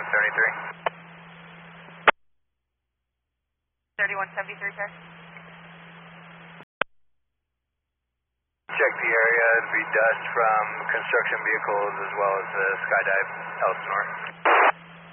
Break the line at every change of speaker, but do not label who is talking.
3173.
3173, sir.
Check the area. It'd be dust from construction vehicles as well as the skydive Elsinore.